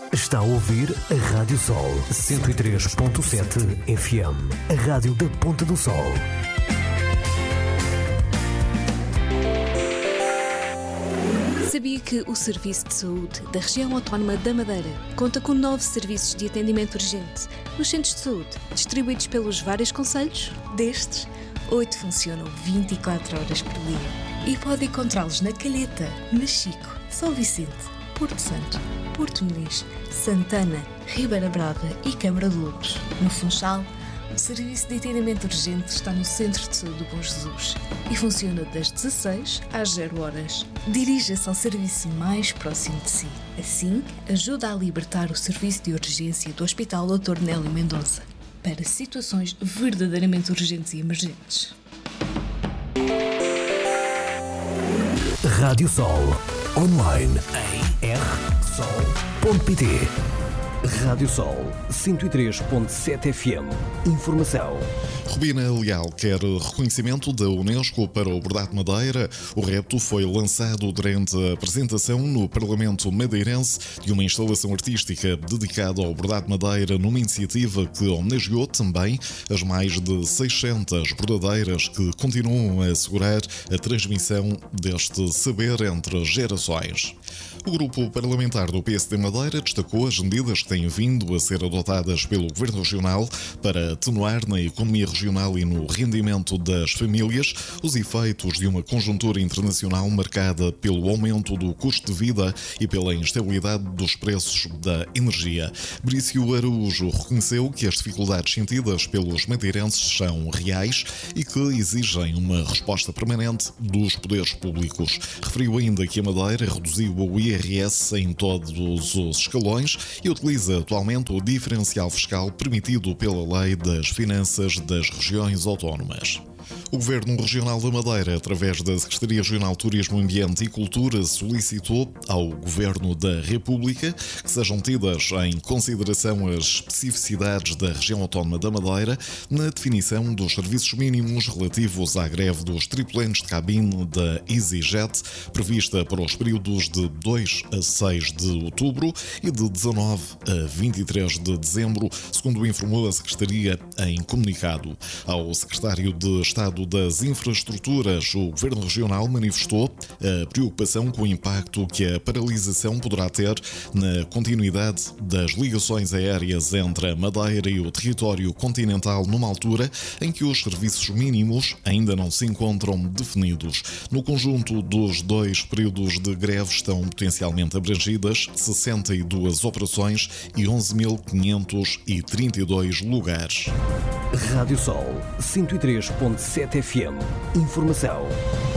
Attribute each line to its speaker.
Speaker 1: Está a ouvir a Rádio Sol 103.7 FM, a rádio da Ponta do Sol.
Speaker 2: Sabia que o Serviço de Saúde da Região Autónoma da Madeira conta com 9 serviços de atendimento urgente nos centros de saúde, distribuídos pelos vários concelhos? Destes, 8 funcionam 24 horas por dia e pode encontrá-los na Calheta, Machico, São Vicente, Porto Santo, Porto Muniz, Santana, Ribeira Brava e Câmara de Lobos. No Funchal, o Serviço de Atendimento Urgente está no Centro de Saúde do Bom Jesus e funciona das 16 às 0 horas. Dirija-se ao serviço mais próximo de si. Assim, ajuda a libertar o serviço de urgência do Hospital Dr. Nélio Mendonça para situações verdadeiramente urgentes e emergentes.
Speaker 1: Rádio Sol, online em rsol.pt. Rádio Sol 103.7 FM. Informação.
Speaker 3: Rubina Leal quer reconhecimento da Unesco para o bordado de madeira. O repto foi lançado durante a apresentação no Parlamento madeirense de uma instalação artística dedicada ao bordado de madeira, numa iniciativa que homenageou também as mais de 600 bordadeiras que continuam a assegurar a transmissão deste saber entre gerações. O grupo parlamentar do PSD Madeira destacou as medidas que têm vindo a ser adotadas pelo Governo Regional para atenuar na economia regional e no rendimento das famílias os efeitos de uma conjuntura internacional marcada pelo aumento do custo de vida e pela instabilidade dos preços da energia. Brício Araújo reconheceu que as dificuldades sentidas pelos madeirenses são reais e que exigem uma resposta permanente dos poderes públicos. Referiu ainda que a Madeira reduziu o IRS em todos os escalões e utiliza atualmente o diferencial fiscal permitido pela Lei das Finanças das Regiões Autónomas. O Governo Regional da Madeira, através da Secretaria Regional de Turismo, Ambiente e Cultura, solicitou ao Governo da República que sejam tidas em consideração as especificidades da região autónoma da Madeira na definição dos serviços mínimos relativos à greve dos tripulantes de cabine da EasyJet, prevista para os períodos de 2 a 6 de outubro e de 19 a 23 de dezembro, segundo informou a Secretaria em comunicado. Ao Secretário de Estado das Infraestruturas, o Governo Regional manifestou a preocupação com o impacto que a paralisação poderá ter na continuidade das ligações aéreas entre a Madeira e o território continental numa altura em que os serviços mínimos ainda não se encontram definidos. No conjunto dos 2 períodos de greve estão potencialmente abrangidas 62 operações e 11.532 lugares.
Speaker 1: Rádio Sol 103.7 FM. Informação.